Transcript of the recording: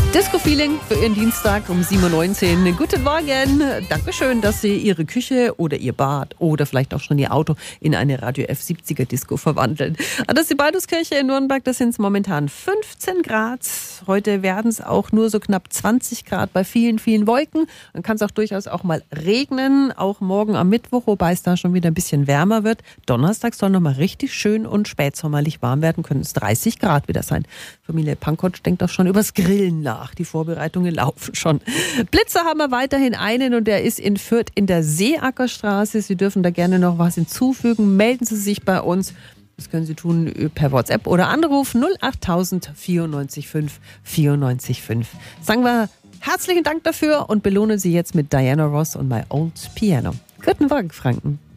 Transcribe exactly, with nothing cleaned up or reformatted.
Disco-Feeling für Ihren Dienstag um sieben Uhr neunzehn. Guten Morgen. Dankeschön, dass Sie Ihre Küche oder Ihr Bad oder vielleicht auch schon Ihr Auto in eine Radio F siebziger Disco verwandeln. An der Sibaldus-Kirche in Nürnberg, das sind es momentan fünfzehn Grad. Heute werden es auch nur so knapp zwanzig Grad bei vielen, vielen Wolken. Dann kann es auch durchaus auch mal regnen, auch morgen am Mittwoch, wobei es da schon wieder ein bisschen wärmer wird. Donnerstag soll nochmal richtig schön und spätsommerlich warm werden, können es dreißig Grad wieder sein. Familie Pankotsch denkt auch schon übers Grillen nach. Die Vorbereitungen laufen schon. Blitzer haben wir weiterhin einen und der ist in Fürth in der Seeackerstraße. Sie dürfen da gerne noch was hinzufügen. Melden Sie sich bei uns. Das können Sie tun per WhatsApp oder Anruf null achttausend vierundneunzig fünf vierundneunzig fünf. Sagen wir herzlichen Dank dafür und belohnen Sie jetzt mit Diana Ross und My Old Piano. Guten Morgen, Franken.